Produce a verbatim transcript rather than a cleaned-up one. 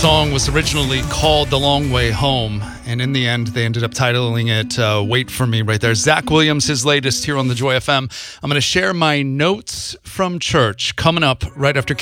song was originally called The Long Way Home, and in the end, they ended up titling it uh, Wait For Me right there. Zach Williams, his latest here on the Joy F M. I'm going to share my notes from church coming up right after